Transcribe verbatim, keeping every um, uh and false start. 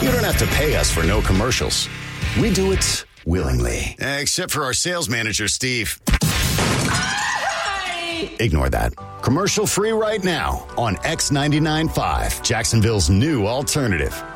You don't have to pay us for no commercials. We do it willingly. Except for our sales manager, Steve. Ignore that. Commercial free right now on X ninety-nine point five, Jacksonville's new alternative.